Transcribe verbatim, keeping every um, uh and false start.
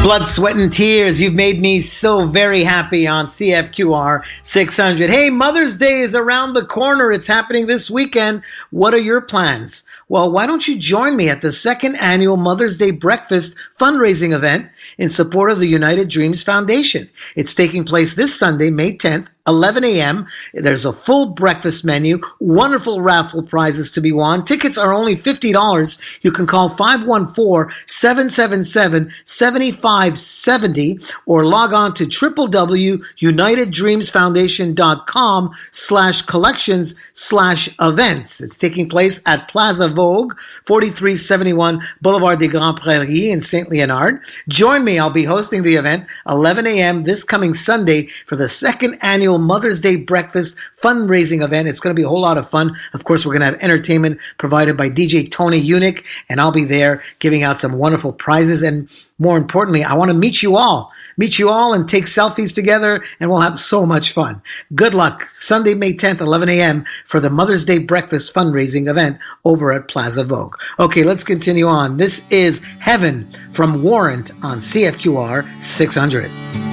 Blood, sweat, and tears. You've made me so very happy on C F Q R six hundred. Hey, Mother's Day is around the corner. It's happening this weekend. What are your plans? Well, why don't you join me at the second annual Mother's Day Breakfast fundraising event in support of the United Dreams Foundation. It's taking place this Sunday, May tenth, eleven a.m. There's a full breakfast menu, wonderful raffle prizes to be won. Tickets are only fifty dollars. You can call five one four, seven seven seven, seven five seven zero or log on to w w w dot united dreams foundation dot com slash collections slash events. It's taking place at Plaza Vogue, forty-three seventy-one Boulevard des Grands Prairies in Saint Leonard. Join me. I'll be hosting the event eleven a.m. this coming Sunday for the second annual Mother's Day Breakfast fundraising event. It's going to be a whole lot of fun. Of course, we're going to have entertainment provided by D J Tony Unick, and I'll be there giving out some wonderful prizes. And more importantly, I want to meet you all. Meet you all and take selfies together, and we'll have so much fun. Good luck. Sunday, May tenth, eleven a.m. for the Mother's Day Breakfast fundraising event over at Plaza Vogue. Okay, let's continue on. This is Heaven from Warrant on C F Q R six hundred.